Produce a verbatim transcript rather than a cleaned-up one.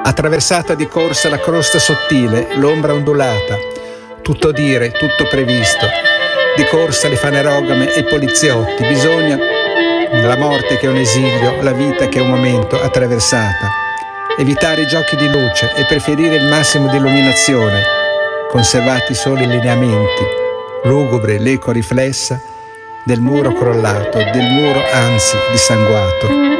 Attraversata di corsa la crosta sottile, l'ombra ondulata, tutto dire, tutto previsto. Di corsa le fanerogame e i poliziotti, bisogna la morte che è un esilio, la vita che è un momento attraversata. Evitare i giochi di luce e preferire il massimo di illuminazione, conservati solo i lineamenti, lugubre l'eco riflessa del muro crollato, del muro anzi dissanguato.